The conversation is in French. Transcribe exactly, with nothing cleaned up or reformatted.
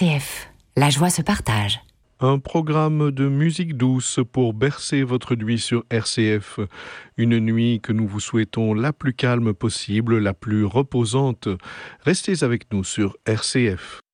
C F. La joie se partage. Un programme de musique douce pour bercer votre nuit sur R C F. Une nuit que nous vous souhaitons la plus calme possible, la plus reposante. Restez avec nous sur R C F.